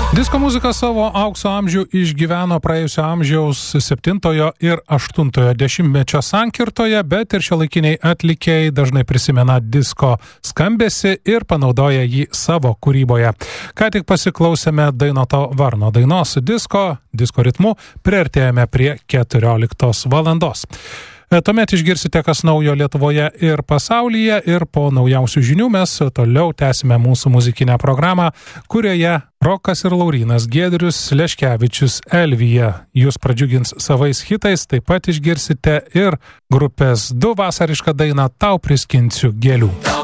Disko muzika savo aukso amžių išgyveno praėjusio amžiaus 7 ir 8 dešimtmečio sankirtoje, bet ir šiuolaikiniai atlikėjai dažnai prisimena disko skambesį ir panaudoja jį savo kūryboje. Ką tik pasiklausėme Dainoto Varno dainos disko ritmu, priartėjome prie 14 valandos. Tuomet išgirsite, kas naujo Lietuvoje ir pasaulyje, ir po naujausių žinių mes toliau tęsime mūsų muzikinę programą, kurioje Rokas ir Laurynas Giedrius Leškevičius Elvija jūs pradžiugins savais hitais, taip pat išgirsite ir grupės 2 vasarišką dainą Tau priskinsiu gėlių.